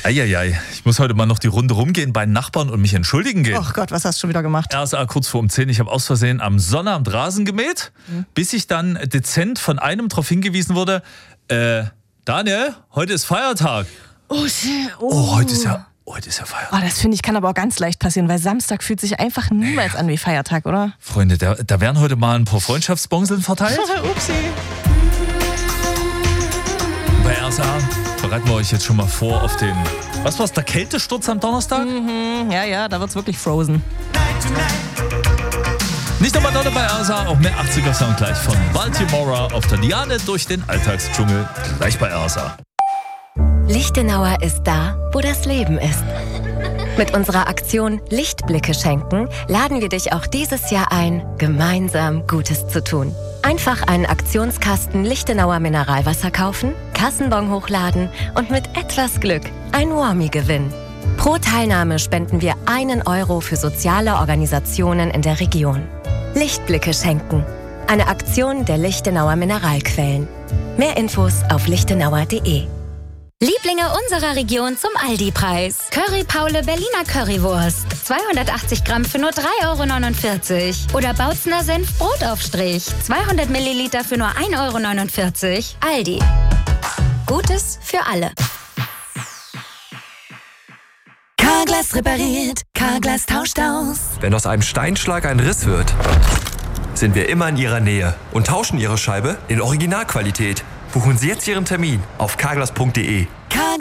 Eieiei, ich muss heute mal noch die Runde rumgehen bei Nachbarn und mich entschuldigen gehen. Ach Gott, was hast du schon wieder gemacht? RSA kurz vor um 10. Ich habe aus Versehen am Sonnabend Rasen gemäht, bis ich dann dezent von einem darauf hingewiesen wurde, Daniel, heute ist Feiertag. Heute ist ja Feiertag. Oh, das finde ich kann aber auch ganz leicht passieren, weil Samstag fühlt sich einfach niemals an wie Feiertag, oder? Freunde, da werden heute mal ein paar Freundschaftsbongseln verteilt. Upsi. Bei RSA bereiten wir euch jetzt schon mal vor auf den, was war's, der Kältesturz am Donnerstag? Ja, da wird's wirklich frozen. Nicht nur Madonna bei RSA, auch mehr 80er-Sound gleich von Baltimora auf der Liane durch den Alltagsdschungel, gleich bei RSA. Lichtenauer ist da, wo das Leben ist. Mit unserer Aktion Lichtblicke schenken laden wir dich auch dieses Jahr ein, gemeinsam Gutes zu tun. Einfach einen Aktionskasten Lichtenauer Mineralwasser kaufen, Kassenbon hochladen und mit etwas Glück ein Warmie gewinnen. Pro Teilnahme spenden wir 1 Euro für soziale Organisationen in der Region. Lichtblicke schenken. Eine Aktion der Lichtenauer Mineralquellen. Mehr Infos auf lichtenauer.de. Lieblinge unserer Region zum Aldi-Preis. Curry Paule Berliner Currywurst. 280 Gramm für nur 3,49 €. Oder Bautzner Senf Brotaufstrich. 200 Milliliter für nur 1,49 €. Aldi. Gutes für alle. Carglass repariert, Carglass tauscht aus. Wenn aus einem Steinschlag ein Riss wird, sind wir immer in Ihrer Nähe und tauschen Ihre Scheibe in Originalqualität. Buchen Sie jetzt Ihren Termin auf carglass.de.